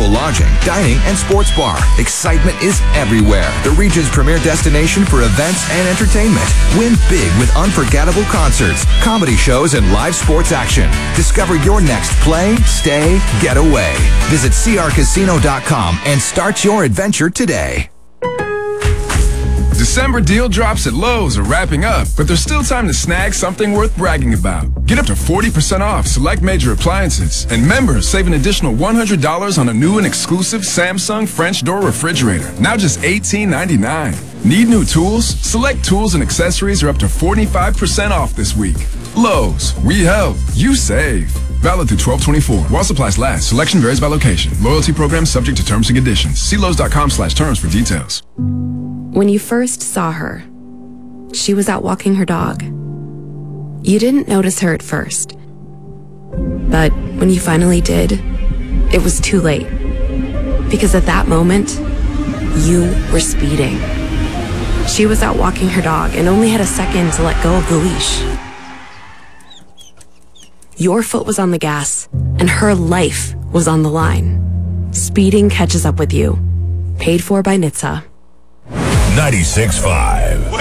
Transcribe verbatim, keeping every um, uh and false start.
affordable lodging, dining, and sports bar. Excitement is everywhere. The region's premier destination for events and entertainment. Win big with unforgettable concerts, comedy shows, and live sports action. Discover your next play, stay, getaway. Visit C R casino dot com and start your adventure today. December deal drops at Lowe's are wrapping up, but there's still time to snag something worth bragging about. Get up to forty percent off select major appliances, and members save an additional one hundred dollars on a new and exclusive Samsung French door refrigerator, now just eighteen ninety-nine. Need new tools? Select tools and accessories are up to forty-five percent off this week. Lowe's, we help, you save. Valid through twelve twenty-four. While supplies last, selection varies by location. Loyalty program subject to terms and conditions. See Lowe's dot com slash terms for details. When you first saw her, she was out walking her dog. You didn't notice her at first. But when you finally did, it was too late. Because at that moment, you were speeding. She was out walking her dog and only had a second to let go of the leash. Your foot was on the gas, and her life was on the line. Speeding catches up with you. Paid for by N H T S A. ninety-six point five